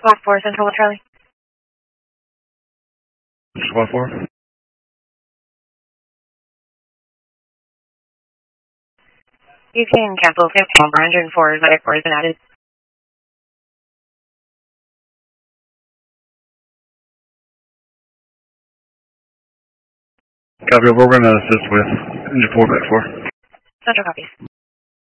Squawk 4, Central with Charlie. Squawk 4. You can cancel SIP number 104 Zodiac 4 has been added. Copy, we're going to assist with engine 4 back 4. Central copies.